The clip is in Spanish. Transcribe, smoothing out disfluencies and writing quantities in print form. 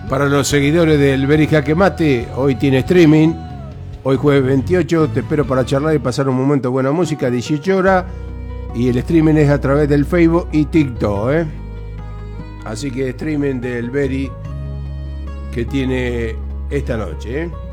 Para los seguidores del Very Jaque Mate, hoy tiene streaming. Hoy jueves 28, te espero para charlar y pasar un momento de buena música, 18 horas. Y el streaming es a través del Facebook y TikTok, ¿eh? Así que streaming del Very que tiene esta noche, ¿eh?